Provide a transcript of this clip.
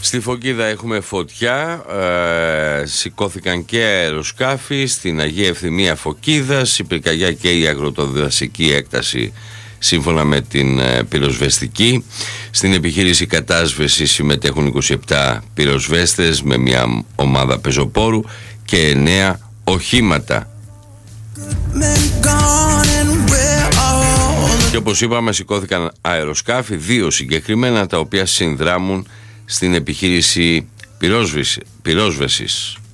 Στη Φωκίδα έχουμε φωτιά, σηκώθηκαν και αεροσκάφη. Στην Αγία Ευθυμία Φωκίδας, η πυρκαγιά και η αγροτοδασική έκταση σύμφωνα με την πυροσβεστική. Στην επιχείρηση κατάσβεση συμμετέχουν 27 πυροσβέστες με μια ομάδα πεζοπόρου και 9 οχήματα. Και όπως είπαμε, σηκώθηκαν αεροσκάφη, 2 συγκεκριμένα, τα οποία συνδράμουν στην επιχείρηση πυρόσβεσης.